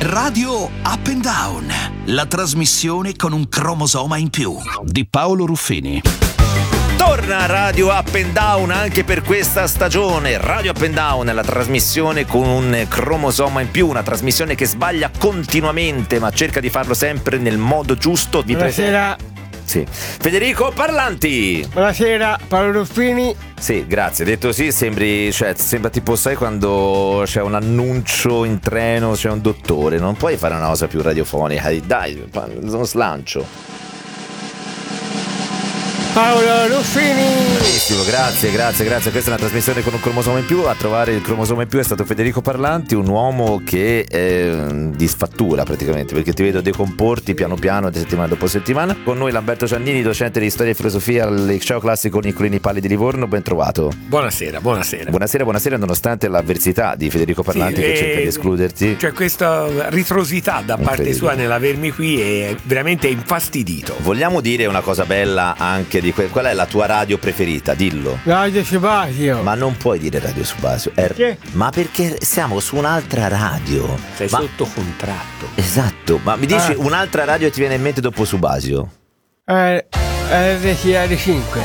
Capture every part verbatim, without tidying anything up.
Radio Up and Down, la trasmissione con un cromosoma in più di Paolo Ruffini. Torna Radio Up and Down anche per questa stagione. Radio Up and Down è la trasmissione con un cromosoma in più, una trasmissione che sbaglia continuamente ma cerca di farlo sempre nel modo giusto. Vi Buonasera. Prese... Sì. Federico Parlanti. Buonasera, Paolo Ruffini. Sì, grazie. Detto sì, sembri, cioè, sembra tipo, sai, quando c'è un annuncio in treno, c'è un dottore, non puoi fare una cosa più radiofonica. Dai, uno slancio. Paolo Ruffini. Bravissimo, grazie, grazie, grazie. Questa è una trasmissione con un cromosoma in più. A trovare il cromosoma in più è stato Federico Parlanti, un uomo che è disfattura praticamente, perché ti vedo decomporti piano piano di settimana dopo settimana. Con noi Lamberto Giannini, docente di storia e filosofia al Liceo Classico Niccolini Palli di Livorno. Ben trovato. Buonasera, buonasera. Buonasera, buonasera, nonostante l'avversità di Federico Parlanti, sì, che cerca di escluderti. Cioè questa ritrosità da parte sua nell'avermi qui è veramente infastidito. Vogliamo dire una cosa bella anche di que- qual è la tua radio preferita? Dillo. Radio Subasio. Ma non puoi dire Radio Subasio. Er- perché? Ma perché siamo su un'altra radio. Sei ma- sotto contratto. Esatto. Ma mi dici ah. un'altra radio e ti viene in mente dopo Subasio? Eh, R T L cinque.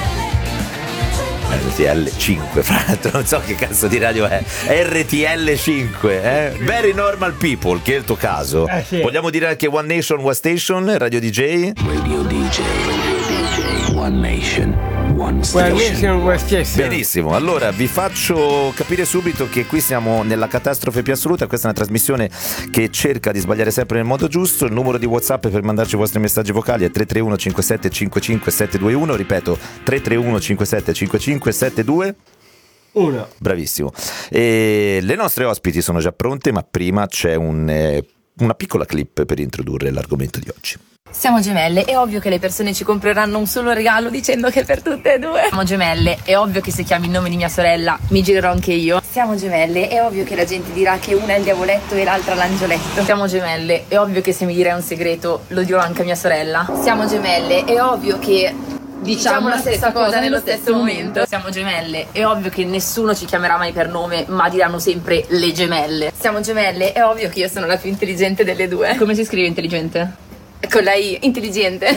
R T L cinque, fra l'altro non so che cazzo di radio è. R T L cinque, eh? Very Normal People, che è il tuo caso. Eh, sì. Vogliamo dire anche One Nation, One Station, Radio D J? Radio D J, One Nation, One Station. Benissimo, allora vi faccio capire subito che qui siamo nella catastrofe più assoluta. Questa è una trasmissione che cerca di sbagliare sempre nel modo giusto. Il numero di WhatsApp per mandarci i vostri messaggi vocali è tre tre uno cinque sette cinque cinque sette due uno. Ripeto, tre tre uno cinque sette cinque cinque sette due uno. Bravissimo. E le nostre ospiti sono già pronte, ma prima c'è un, eh, una piccola clip per introdurre l'argomento di oggi. Siamo gemelle, è ovvio che le persone ci compreranno un solo regalo dicendo che è per tutte e due. Siamo gemelle, è ovvio che se chiami il nome di mia sorella mi girerò anche io. Siamo gemelle, è ovvio che la gente dirà che una è il diavoletto e l'altra l'angioletto. Siamo gemelle, è ovvio che se mi dirai un segreto lo dirò anche a mia sorella. Siamo gemelle, è ovvio che diciamo, diciamo la stessa cosa nello stesso momento. Siamo gemelle, è ovvio che nessuno ci chiamerà mai per nome, ma diranno sempre le gemelle. Siamo gemelle, è ovvio che io sono la più intelligente delle due. Come si scrive intelligente? Con la I, intelligente.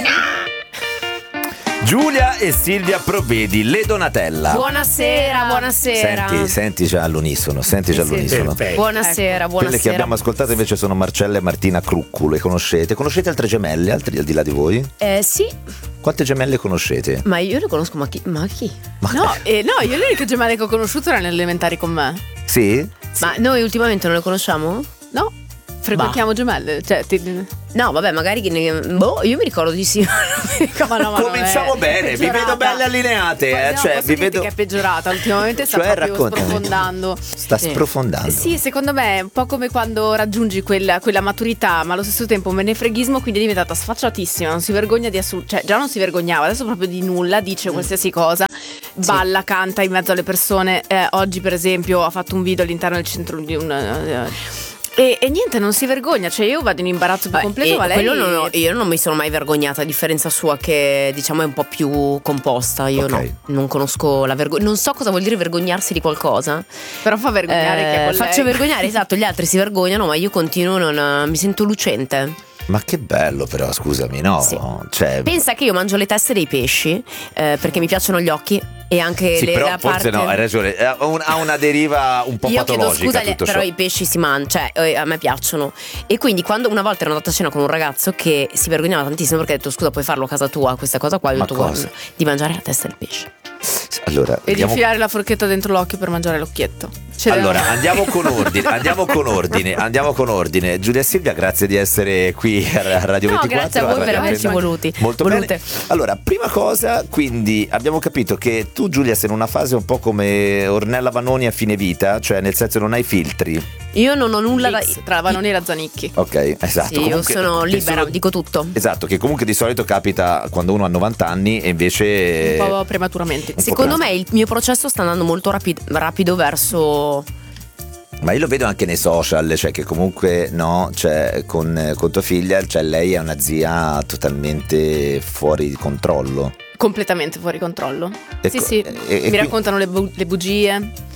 Giulia e Silvia Provvedi, le Donatella. Buonasera, buonasera. Senti, senti già all'unisono, senti già all'unisono. Perfetto. Buonasera, buonasera. Quelle che abbiamo ascoltato invece sono Marcella e Martina Cruccu, le conoscete? Conoscete altre gemelle, altri al di là di voi? Eh sì. Quante gemelle conoscete? Ma io le conosco, ma chi? Ma chi? Ma No, eh, no, io le uniche gemelle che ho conosciuto erano elementari con me. Sì? Ma noi ultimamente non le conosciamo? No, frequentiamo gemelle. Cioè, ti... No, vabbè, magari che ne... Boh, io mi ricordo di sì. Ma no, ma Cominciamo no, bene, vi vedo belle allineate, eh? Cioè, vi vedo che è peggiorata, ultimamente sta cioè, proprio raccontami. sprofondando. Sta Sì. sprofondando. Sì, secondo me è un po' come quando raggiungi quella, quella maturità, ma allo stesso tempo menefreghismo, quindi è diventata sfacciatissima, non si vergogna di assu- cioè già non si vergognava, adesso proprio di nulla, dice qualsiasi cosa, balla, canta in mezzo alle persone. Eh, oggi per esempio ha fatto un video all'interno del centro di un... Uh, E, e niente, non si vergogna, cioè io vado in imbarazzo più completo, Eh, ma lei... quello non ho- io non mi sono mai vergognata, a differenza sua che diciamo è un po' più composta. Io Ok. no, non conosco la vergogna, non so cosa vuol dire vergognarsi di qualcosa. Però fa vergognare Eh, che è con faccio lei. vergognare, esatto, gli altri si vergognano, ma io continuo, non, mi sento lucente. Ma che bello però, scusami, no? Sì. Cioè, Pensa che io mangio le teste dei pesci eh, perché mi piacciono gli occhi e anche sì, le, però la forse parte... no, hai ragione, ha un- ha una deriva un po' Io chiedo patologica scusa, tutto però ciò. i pesci si mangiano, cioè eh, a me piacciono. E quindi quando una volta ero andata a cena con un ragazzo che si vergognava tantissimo perché ha detto scusa puoi farlo a casa tua questa cosa qua, io ho Ma detto, cosa? guarda, di mangiare la testa del pesce. Allora, E di andiamo... infilare la forchetta dentro l'occhio per mangiare l'occhietto. Ce l'ho. Allora, andiamo con ordine, andiamo con ordine, andiamo con ordine. Giulia e Silvia, grazie di essere qui a Radio No, ventiquattro. grazie a voi per Radio averci Appena- voluti. Molto volute. bene. Allora, prima cosa, quindi abbiamo capito che tu, Giulia, sei in una fase un po' come Ornella Vanoni a fine vita, cioè nel senso non hai filtri. Io non ho nulla da... Mix tra la Vanoni e la Zanicchi. Ok, esatto. Sì, io Comunque, sono che libera, sono- dico tutto. Esatto, che comunque di solito capita quando uno ha novanta anni e invece... Un po' prematuramente. po' Secondo presto. me il mio processo sta andando molto rapi- rapido verso... Ma io lo vedo anche nei social, cioè che comunque no, cioè con, con tua figlia, cioè lei è una zia totalmente fuori di controllo. Completamente fuori controllo. Ecco, Sì, sì. e- e Mi qui- raccontano le, bu- le bugie.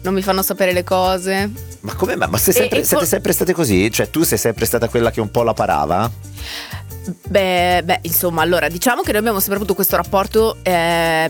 non mi fanno sapere le cose. Ma come? Ma, ma sei sempre, E- e siete co- sempre state così? Cioè tu sei sempre stata quella che un po' la parava? Beh, beh, insomma, allora diciamo che noi abbiamo sempre avuto questo rapporto eh,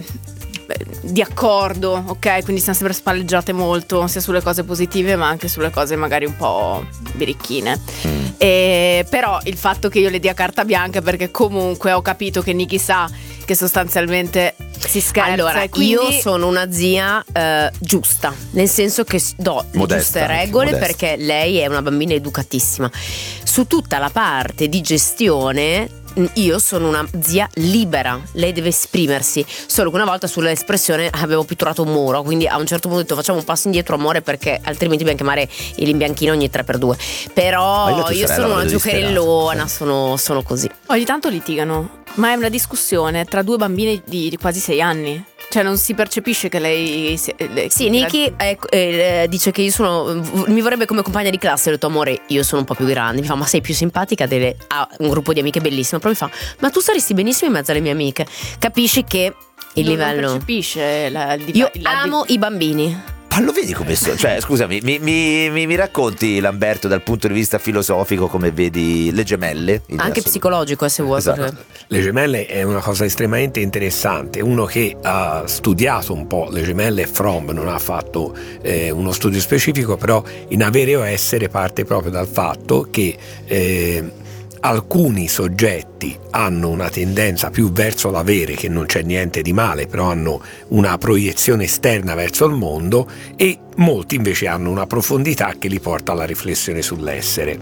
di accordo, ok? Quindi siamo sempre spalleggiate molto, sia sulle cose positive ma anche sulle cose magari un po' birichine. Mm. E, però il fatto che io le dia carta bianca, perché comunque ho capito che Niki sa che sostanzialmente si scherza. Allora, e quindi... io sono una zia eh, giusta, nel senso che s- do le Modesta, giuste anche, regole, modesta. perché lei è una bambina educatissima. Su tutta la parte di gestione mh, io sono una zia libera, lei deve esprimersi. Solo che una volta sull'espressione avevo pitturato un muro, quindi a un certo punto ho detto facciamo un passo indietro, amore, perché altrimenti dobbiamo chiamare l'imbianchino ogni tre per due. Ma io Però e tua io sorella sono la una vedo giocherellona, disperata. sono, sono così. Ogni tanto litigano, ma è una discussione tra due bambini di, di quasi sei anni. Cioè non si percepisce che lei... Si, le- Sì, Niki eh, eh, dice che io sono. Mi vorrebbe come compagna di classe. Ho detto, amore, io sono un po' più grande. Mi fa, ma sei più simpatica? Delle, ha un gruppo di amiche bellissimo. Però mi fa, ma tu saresti benissimo in mezzo alle mie amiche. Capisci che il non- non livello. percepisce la, il Io la- amo i bambini. Ma lo vedi come so? Cioè, scusami, mi, mi- mi- mi racconti, Lamberto, dal punto di vista filosofico, come vedi le gemelle? In Anche assoluto? psicologico, eh, se vuoi. Esatto. perché- Le gemelle è una cosa estremamente interessante. Uno che ha studiato un po' le gemelle, Fromm non ha fatto eh, uno studio specifico, però in Avere o Essere parte proprio dal fatto che eh, alcuni soggetti hanno una tendenza più verso l'avere, che non c'è niente di male, però hanno una proiezione esterna verso il mondo, e molti invece hanno una profondità che li porta alla riflessione sull'essere.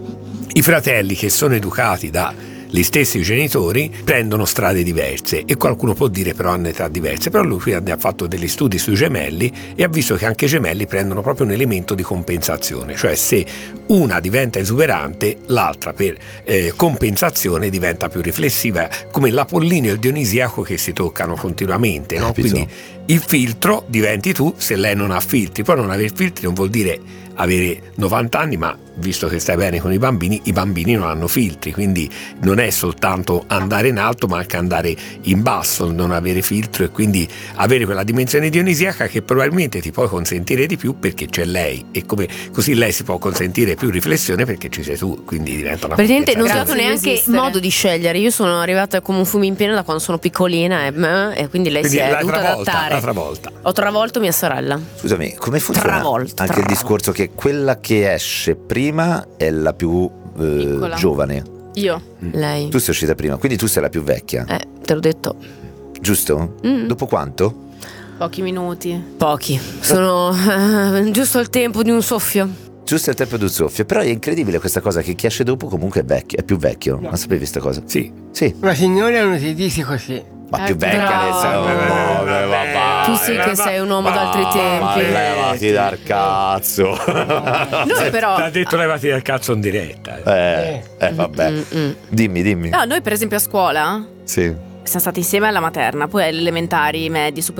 I fratelli che sono educati da gli stessi genitori prendono strade diverse, e qualcuno può dire però hanno età diverse, però lui quindi ha fatto degli studi sui gemelli e ha visto che anche i gemelli prendono proprio un elemento di compensazione, cioè se una diventa esuberante l'altra per eh, compensazione diventa più riflessiva, come l'Apollino e il Dionisiaco che si toccano continuamente, no? Capito. Quindi il filtro diventi tu se lei non ha filtri. Poi non aver filtri non vuol dire avere novanta anni, ma visto che stai bene con i bambini, i bambini non hanno filtri, quindi non è soltanto andare in alto ma anche andare in basso, non avere filtro, e quindi avere quella dimensione dionisiaca che probabilmente ti puoi consentire di più perché c'è lei, e come così lei si può consentire più riflessione perché ci sei tu, quindi diventa una Praticamente non ho Grazie dato di neanche esistere. modo di scegliere. Io sono arrivata come un fumo in piena da quando sono piccolina, e, e quindi lei Quindi si è l'altra dovuta volta, adattare. l'altra volta. Ho travolto mia sorella. Scusami, come funziona Travolta, anche il travolta. discorso che quella che esce prima è la più eh, Piccola. giovane? Io. Lei. Tu sei uscita prima, quindi tu sei la più vecchia, Eh, te l'ho detto. giusto? Mm. Dopo quanto? Pochi minuti. Pochi. Sono eh, giusto il tempo di un soffio. Giusto il tempo di un soffio. Però è incredibile questa cosa che chi esce dopo comunque è vecchio, è più vecchio. Non sapevi questa cosa? Sì. Sì, La signora non si dice così. ma Eh, più vecchia bravo. nel senso. Oh, beh, vabbè. Tu sì che sei un uomo d'altri Ma tempi. levati dal cazzo. Noi però... T'ha detto levati dal cazzo in diretta. Eh, eh vabbè. Mm, mm. Dimmi, dimmi. No, noi per esempio a scuola Sì. siamo stati insieme alla materna, poi alle elementari, medie, superiori.